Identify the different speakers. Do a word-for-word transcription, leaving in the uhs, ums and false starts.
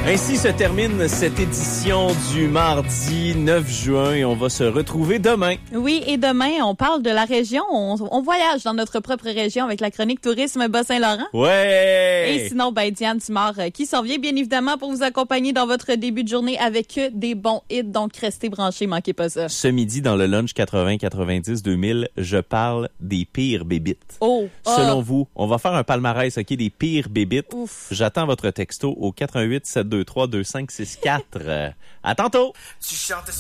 Speaker 1: Ainsi se termine cette édition du mardi neuf juin et on va se retrouver demain.
Speaker 2: Oui, et demain, on parle de la région. On, on voyage dans notre propre région avec la chronique Tourisme Bas-Saint-Laurent.
Speaker 1: Ouais!
Speaker 2: Et sinon, ben, Diane Tumard euh, qui s'en vient bien évidemment pour vous accompagner dans votre début de journée avec que des bons hits. Donc, restez branchés, manquez pas ça.
Speaker 1: Ce midi, dans le lunch quatre-vingts quatre-vingt-dix deux mille, je parle des pires bébites.
Speaker 2: Oh!
Speaker 1: Selon
Speaker 2: oh.
Speaker 1: vous, on va faire un palmarès, OK, des pires bébites.
Speaker 2: Ouf.
Speaker 1: J'attends votre texto au quatre un huit sept deux trois deux cinq six quatre. Euh, à tantôt!
Speaker 3: Tu chantes